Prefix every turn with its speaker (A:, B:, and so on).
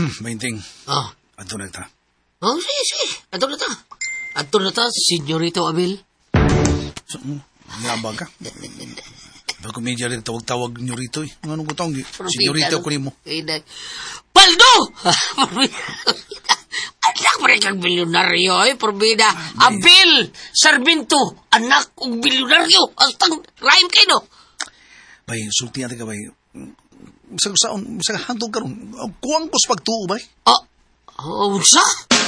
A: Mainting.
B: Ah.
A: Ato na ta.
B: Oh, sige. Ato na ta, Senyorito Abel.
A: So, niyabag ka. Bago medya rin tawag-tawag nyo rito eh. Anong ko tawag? Senyorito ko rin mo.
B: Paldo! Anak pa rin kang bilyonaryo, Porbida. Abel! Sarminto! Anak kong bilyonaryo! Astang rhyme kayo, no?
A: Bay, sulti natin ka, bay. Misang hantong karon. Kuwang ko sa pagtuo, bay.
B: Sa?